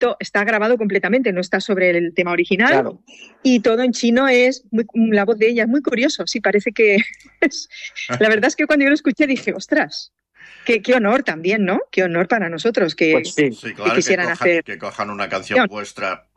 está grabado completamente, no está sobre el tema original. Claro. Y todo en chino la voz de ella es muy curioso. Sí, parece que la verdad es que cuando yo lo escuché dije, ostras, qué honor también, ¿no? Qué honor para nosotros Pues que, sí. Sí, que claro, quisieran hacer. que cojan una canción vuestra